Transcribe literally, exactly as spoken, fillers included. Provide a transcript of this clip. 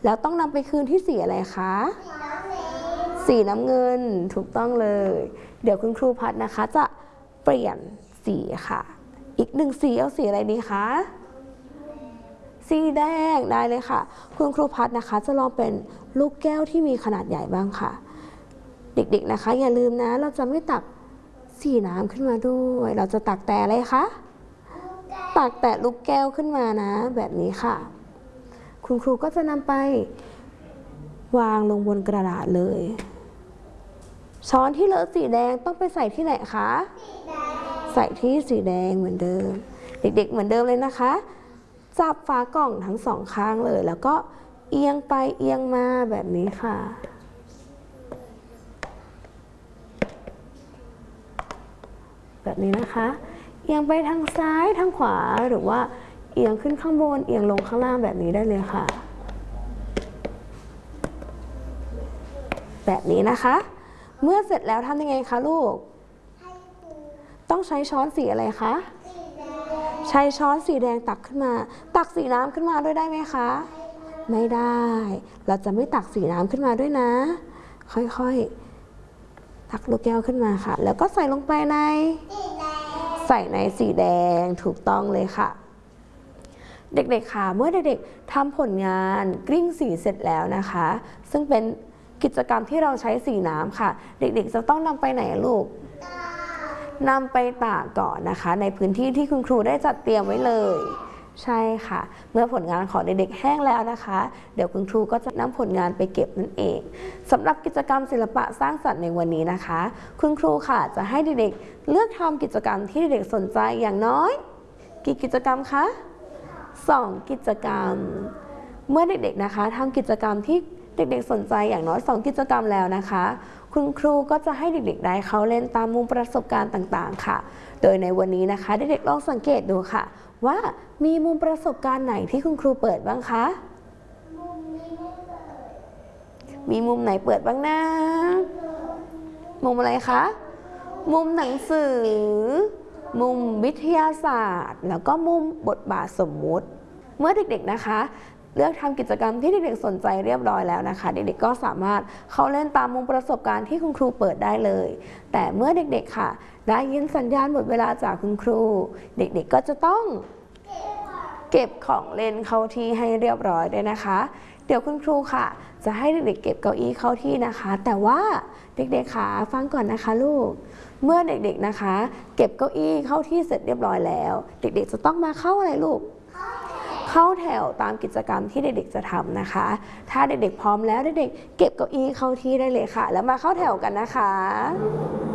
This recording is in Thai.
แล้วต้องนำไปคืนที่สีอะไรคะสีน้ำเงินถูกต้องเลยเดี๋ยวคุณครูพัดนะคะจะเปลี่ยนสีค่ะอีกหนึ่งสีเอาสีอะไรดีคะสีแดงได้เลยค่ะคุณครูพัดนะคะจะลองเป็นลูกแก้วที่มีขนาดใหญ่บ้างค่ะเด็กๆนะคะอย่าลืมนะเราจะไม่ตักสีน้ำขึ้นมาด้วยเราจะตักแต่อะไรคะตักแต่ลูกแก้วขึ้นมานะแบบนี้ค่ะคุณครูก็จะนำไปวางลงบนกระดาษเลยช้อนที่เลอะสีแดงต้องไปใส่ที่ไหนคะใส่ที่สีแดงเหมือนเดิมเด็กๆเหมือนเดิมเลยนะคะจับฝากล่องทั้งสองข้างเลยแล้วก็เอียงไปเอียงมาแบบนี้ค่ะแบบนี้นะคะเอียงไปทางซ้ายทางขวาหรือว่าเอียงขึ้นข้างบนเอียงลงข้างล่างแบบนี้ได้เลยค่ะแบบนี้นะคะเมื่อเสร็จแล้วทำยังไงคะลูกต้องใช้ช้อนสีอะไรคะใช้ช้อนสีแดงตักขึ้นมาตักสีน้ำขึ้นมาด้วยได้ไหมคะไม่ได้เราจะไม่ตักสีน้ำขึ้นมาด้วยนะค่อยๆตักลูกแก้วขึ้นมาค่ะแล้วก็ใส่ลงไปในใส่ในสีแดงถูกต้องเลยค่ะเด็กๆค่ะเมื่อเด็กๆทำผลงานกลิ้งสีเสร็จแล้วนะคะซึ่งเป็นกิจกรรมที่เราใช้สีน้ำค่ะเด็กๆจะต้องนำไปไหนลูกนำไปตากก่อนนะคะในพื้นที่ที่คุณครูได้จัดเตรียมไว้เลยใช่ค่ะเมื่อผลงานของเด็กๆแห้งแล้วนะคะเดี๋ยวคุณครูก็จะนำผลงานไปเก็บนั่นเองสำหรับกิจกรรมศิลปะสร้างสรรค์ในวันนี้นะคะคุณครูค่ะจะให้เด็กๆเลือกทำกิจกรรมที่เด็กๆสนใจอย่างน้อยกี่กิจกรรมคะสองกิจกรรมเมื่อเด็กๆนะคะทำกิจกรรมที่เด็กๆสนใจอย่างน้อยสองกิจกรรมแล้วนะคะคุณครูก็จะให้เด็กๆได้เข้าเล่นตามมุมประสบการณ์ต่างๆค่ะโดยในวันนี้นะคะเด็กๆลองสังเกตดูค่ะว่ามีมุมประสบการณ์ไหนที่คุณครูเปิดบ้างคะมีมุมไหนเปิดบ้างนะมุมอะไรคะมุมหนังสือมุมวิทยาศาสตร์แล้วก็มุมบทบาทสมมุติเมื่อเด็กๆนะคะเลือกทำกิจกรรมที่เด็กๆสนใจเรียบร้อยแล้วนะคะเด็กๆก็สามารถเข้าเล่นตามมุมประสบการณ์ที่คุณครูเปิดได้เลยแต่เมื่อเด็กๆค่ะได้ยินสัญญาณหมดเวลาจากคุณครูเด็กๆก็จะต้องเก็บของเล่นเข้าที่ให้เรียบร้อยด้วยนะคะเดี๋ยวคุณครูค่ะจะให้เด็กๆเก็บเก้าอี้เข้าที่นะคะแต่ว่าเด็กๆค่ะฟังก่อนนะคะลูกเมื่อเด็กๆนะคะเก็บเก้าอี้เข้าที่เสร็จเรียบร้อยแล้วเด็กๆจะต้องมาเข้าอะไรลูกเข้าแถวตามกิจกรรมที่เด็กๆจะทำนะคะถ้าเด็กๆพร้อมแล้วเด็กๆเก็บเก้าอี้เข้าที่ได้เลยค่ะแล้วมาเข้าแถวกันนะคะ